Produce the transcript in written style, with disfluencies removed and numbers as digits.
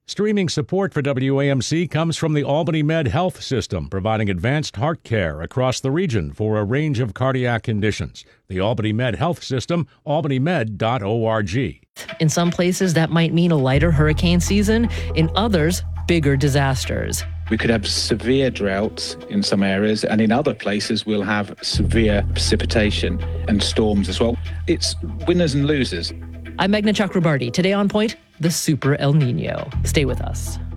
Streaming support for WAMC comes from the Albany Med Health System, providing advanced heart care across the region for a range of cardiac conditions. The Albany Med Health System, albanymed.org. In some places, that might mean a lighter hurricane season. In others, bigger disasters. We could have severe droughts in some areas, and in other places we'll have severe precipitation and storms as well. It's winners and losers. I'm Meghna Chakrabarti. Today on Point, the Super El Nino. Stay with us.